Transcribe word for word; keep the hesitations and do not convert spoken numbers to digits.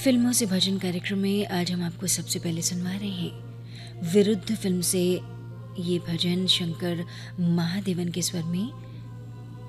फिल्मों से भजन कार्यक्रम में आज हम आपको सबसे पहले सुनवा रहे हैं विरुद्ध फिल्म से ये भजन शंकर महादेवन के स्वर में